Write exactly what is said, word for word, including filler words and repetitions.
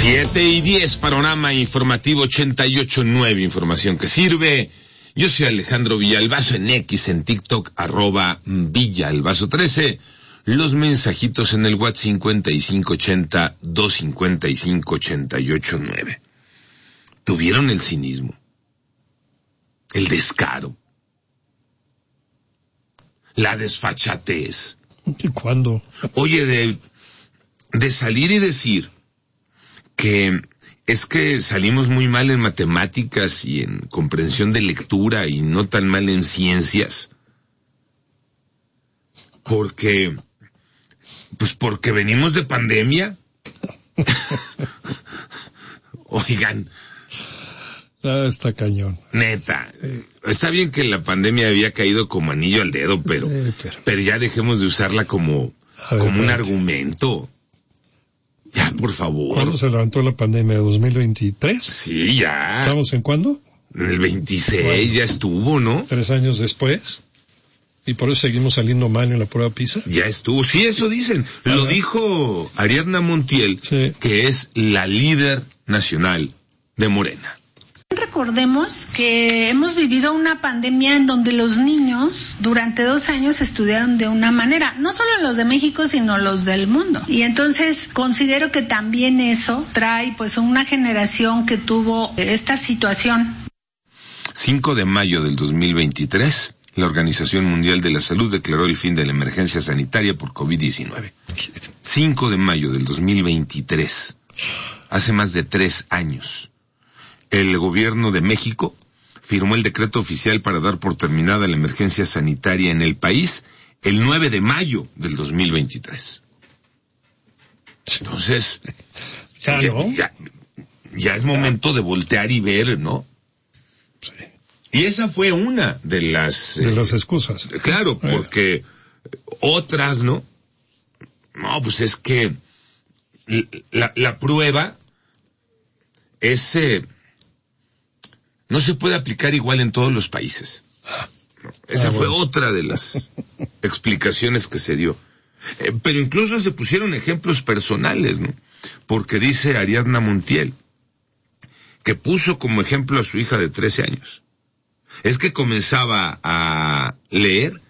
Siete y diez, panorama informativo ochenta y ocho nueve, información que sirve. Yo soy Alejandro Villalbazo, en X, en TikTok, arroba Villalbazo trece. Los mensajitos en el WhatsApp cincuenta y cinco ochenta, doscientos cincuenta y cinco, ochenta y ocho nueve. Tuvieron el cinismo, el descaro, la desfachatez. ¿Cuándo? Oye, de, de salir y decir que es que salimos muy mal en matemáticas y en comprensión de lectura y no tan mal en ciencias. Porque, pues porque venimos de pandemia. Oigan. Ah, está cañón. Neta. Está bien que la pandemia había caído como anillo al dedo, pero, sí, pero... pero ya dejemos de usarla como, ver, como un argumento. Ya, por favor. ¿Cuándo se levantó la pandemia? ¿dos mil veintitrés? Sí, ya. ¿Estamos en cuándo? En el veintiséis, bueno, ya estuvo, ¿no? Tres años después. ¿Y por eso seguimos saliendo mal en la prueba PISA? Ya estuvo. Sí, eso dicen. Lo ah, dijo Ariadna Montiel, sí, que es la líder nacional de Morena. Recordemos que hemos vivido una pandemia en donde los niños durante dos años estudiaron de una manera, no solo los de México, sino los del mundo. Y entonces considero que también eso trae pues una generación que tuvo esta situación. cinco de mayo del dos mil veintitrés, la Organización Mundial de la Salud declaró el fin de la emergencia sanitaria por COVID diecinueve. cinco de mayo del dos mil veintitrés, hace más de tres años. El gobierno de México firmó el decreto oficial para dar por terminada la emergencia sanitaria en el país el nueve de mayo del dos mil veintitrés. Entonces, ya, ya, ¿no? ya, ya es momento de voltear y ver, ¿no? Sí. Y esa fue una de las... De eh, las excusas. Claro, porque otras, ¿no? No, pues es que la, la prueba es... Eh, no se puede aplicar igual en todos los países. Esa ah, fue bueno. otra de las explicaciones que se dio. Eh, pero incluso se pusieron ejemplos personales, ¿no? Porque dice Ariadna Montiel, que puso como ejemplo a su hija de trece años. Es que comenzaba a leer